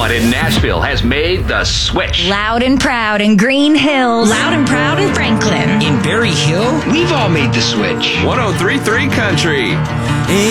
Everyone in Nashville has made the switch. Loud and proud in Green Hills. Loud and proud in Franklin. In Berry Hill, we've all made the switch. 103.3 Country.